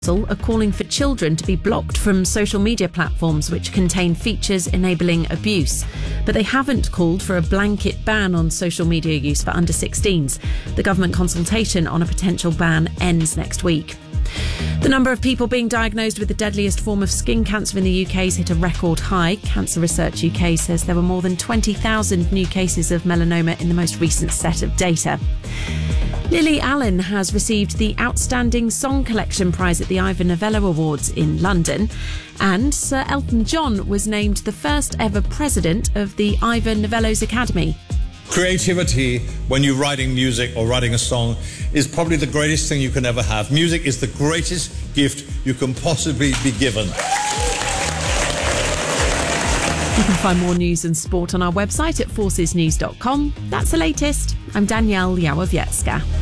are calling for children to be blocked from social media platforms which contain features enabling abuse. But they haven't called for a blanket ban on social media use for under 16s. The government consultation on a potential ban ends next week. The number of people being diagnosed with the deadliest form of skin cancer in the UK has hit a record high. Cancer Research UK says there were more than 20,000 new cases of melanoma in the most recent set of data. Lily Allen has received the Outstanding Song Collection Prize at the Ivor Novello Awards in London. And Sir Elton John was named the first ever president of the Ivor Novello's Academy. Creativity, when you're writing music or writing a song, is probably the greatest thing you can ever have. Music is the greatest gift you can possibly be given. You can find more news and sport on our website at forcesnews.com. That's the latest. I'm Danielle Yawowiecka.